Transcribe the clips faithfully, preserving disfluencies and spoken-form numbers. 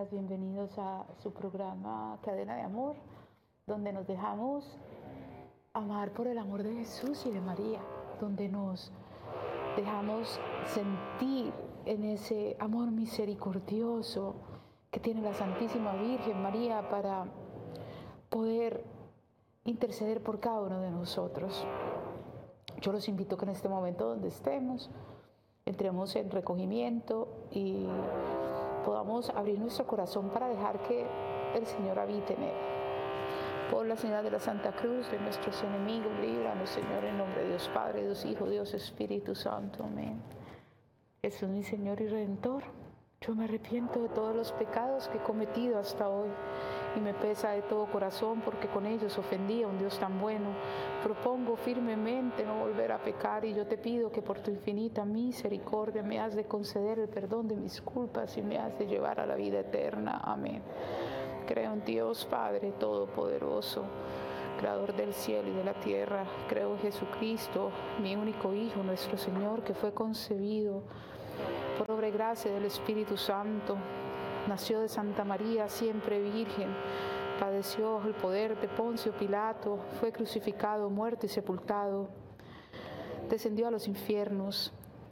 días, bienvenidos a su programa Cadena de Amor, donde nos dejamos amar por el amor de Jesús y de María, donde nos dejamos sentir en ese amor misericordioso que tiene la Santísima Virgen María para poder interceder por cada uno de nosotros. Yo los invito que en este momento donde estemos, entremos en recogimiento y podamos abrir nuestro corazón para dejar que el Señor habite en él. Por la señal de la Santa Cruz de nuestros enemigos, líbranos, Señor, en nombre de Dios Padre, Dios Hijo, Dios Espíritu Santo. Amén. Jesús, mi Señor y Redentor, yo me arrepiento de todos los pecados que he cometido hasta hoy y me pesa de todo corazón porque con ellos ofendí a un Dios tan bueno. Propongo firmemente no volver a pecar y yo te pido que por tu infinita misericordia me has de conceder el perdón de mis culpas y me has de llevar a la vida eterna. Amén. Creo en Dios Padre Todopoderoso, Creador del cielo y de la tierra. Creo en Jesucristo, mi único Hijo, nuestro Señor, que fue concebido por obra y gracia del Espíritu Santo. Nació de Santa María, siempre virgen. Padeció bajo el poder de Poncio Pilato. Fue crucificado, muerto y sepultado. Descendió a los infiernos.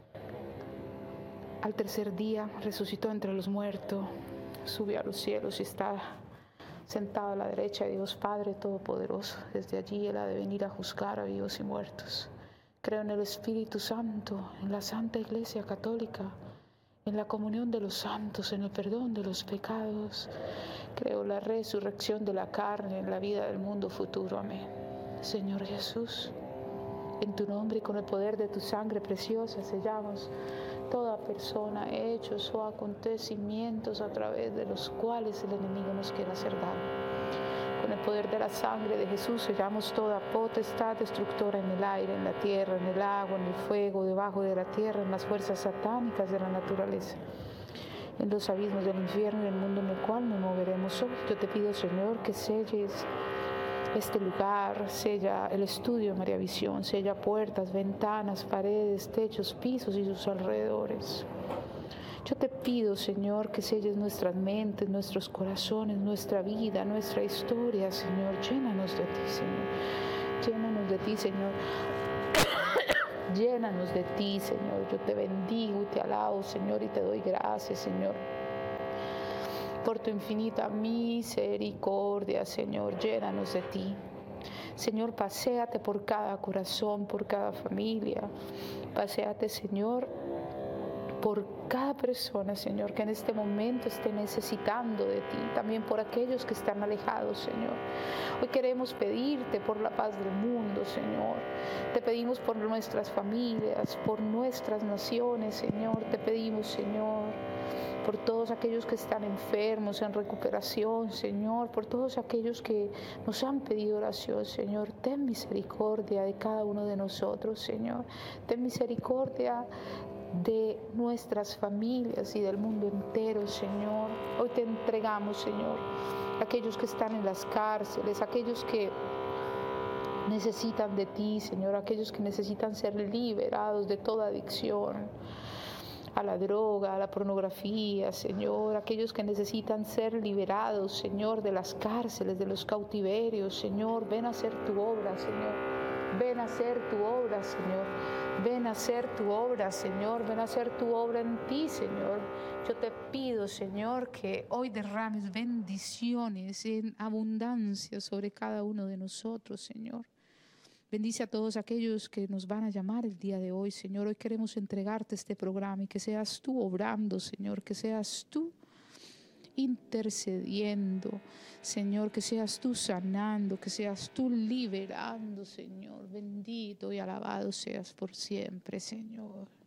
Al tercer día resucitó entre los muertos. Subió a los cielos y está sentado a la derecha de Dios Padre Todopoderoso. Desde allí Él ha de venir a juzgar a vivos y muertos. Creo en el Espíritu Santo, en la Santa Iglesia Católica, en la comunión de los santos, en el perdón de los pecados. Creo en la resurrección de la carne, en la vida del mundo futuro. Amén. Señor Jesús, en tu nombre y con el poder de tu sangre preciosa sellamos toda persona, hechos o acontecimientos a través de los cuales el enemigo nos quiere hacer daño. Con el poder de la sangre de Jesús sellamos toda potestad destructora en el aire, en la tierra, en el agua, en el fuego, debajo de la tierra, en las fuerzas satánicas de la naturaleza, en los abismos del infierno y el mundo en el cual nos moveremos hoy. Yo te pido, Señor, que selles este lugar, sella el estudio de María Visión, sella puertas, ventanas, paredes, techos, pisos y sus alrededores. Yo te pido, Señor, que selles nuestras mentes, nuestros corazones, nuestra vida, nuestra historia, Señor. Llénanos de ti, Señor. Llénanos de ti, Señor. Llénanos de ti, Señor. Yo te bendigo y te alabo, Señor, y te doy gracias, Señor, por tu infinita misericordia, Señor. Llénanos de ti. Señor, paséate por cada corazón, por cada familia. Paséate, Señor, por cada persona, Señor, que en este momento esté necesitando de ti, también por aquellos que están alejados, Señor. Hoy queremos pedirte por la paz del mundo, Señor. Te pedimos por nuestras familias, por nuestras naciones, Señor. Te pedimos, Señor, por todos aquellos que están enfermos, en recuperación, Señor, por todos aquellos que nos han pedido oración, Señor. Ten misericordia de cada uno de nosotros, Señor. Ten misericordia de nuestras familias y del mundo entero, Señor. Hoy te entregamos, Señor, aquellos que están en las cárceles, aquellos que necesitan de ti, Señor, aquellos que necesitan ser liberados de toda adicción a la droga, a la pornografía, Señor, aquellos que necesitan ser liberados, Señor, de las cárceles, de los cautiverios, Señor. Ven a hacer tu obra, Señor. Ven a hacer tu obra, Señor. Ven a hacer tu obra, Señor. Ven a hacer tu obra en ti, Señor. Yo te pido, Señor, que hoy derrames bendiciones en abundancia sobre cada uno de nosotros, Señor. Bendice a todos aquellos que nos van a llamar el día de hoy, Señor. Hoy queremos entregarte este programa y que seas tú obrando, Señor, que seas tú intercediendo, Señor, que seas tú sanando, que seas tú liberando, Señor. Bendito y alabado seas por siempre, Señor.